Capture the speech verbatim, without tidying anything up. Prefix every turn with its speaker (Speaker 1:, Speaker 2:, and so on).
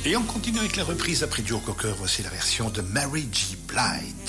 Speaker 1: Et on continue avec la reprise après Joe Cocker. Voici la version de Mary J. Blige.